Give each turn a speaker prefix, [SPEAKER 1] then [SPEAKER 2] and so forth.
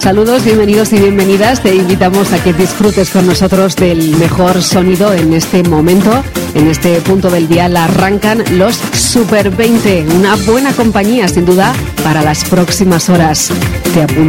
[SPEAKER 1] Saludos, bienvenidos y bienvenidas. Te invitamos a que disfrutes con nosotros del mejor sonido en este momento. En este punto del dial arrancan los Super 20. Una buena compañía, sin duda, para las próximas horas. Te apunto.